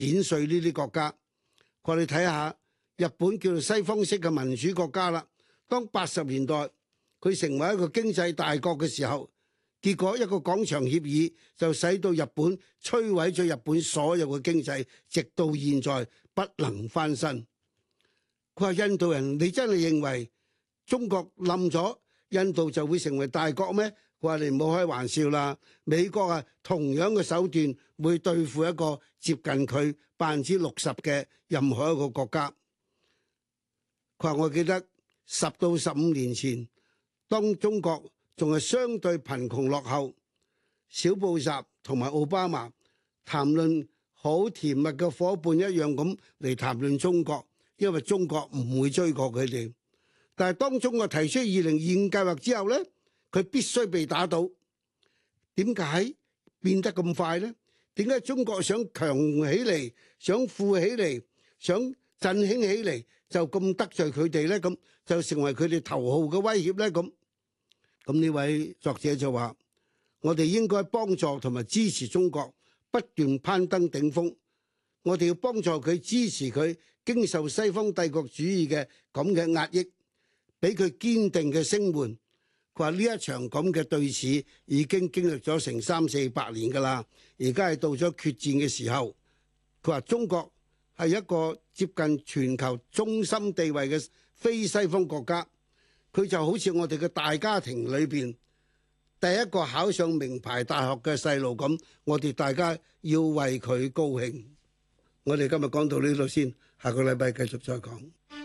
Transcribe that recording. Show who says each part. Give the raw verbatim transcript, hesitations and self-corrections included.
Speaker 1: 碾碎呢啲國家。我哋睇下日本叫做西方式嘅民主國家啦。當八十年代佢成為一個經濟大國嘅時候，結果一個廣場協議就使到日本摧毀咗日本所有嘅經濟，直到現在不能翻身。佢話印度人，你真係認為中國冧咗，印度就會成為大國咩？佢話你唔好開玩笑啦，美國啊同樣嘅手段會對付一個接近佢百分之六十嘅任何一個國家。佢話我記得十到十五年前，當中國仲係相對貧窮落後，小布什同埋奧巴馬談論好甜蜜嘅夥伴一樣咁嚟談論中國，因為中國唔會追過佢哋。但係當中國提出二零二五計劃之後呢，佢必須被打倒。點解變得咁快呢？點解中國想強起嚟、想富起嚟、想振興起嚟，就咁得罪佢哋呢？咁就成為佢哋頭號嘅威脅呢？咁咁呢位作者就話：我哋應該幫助同埋支持中國不斷攀登頂峰。我哋要幫助佢，支持佢經受西方帝國主義嘅咁嘅壓抑，俾佢堅定嘅聲援。佢話呢一場咁嘅對峙已經經歷咗成三四百年㗎啦，而家係到咗決戰嘅時候。佢話中國係一個接近全球中心地位嘅非西方國家，佢就好似我哋嘅大家庭裏邊第一個考上名牌大學嘅細路咁，我哋大家要為佢高興。我哋今日講到呢度先，下個禮拜繼續再講。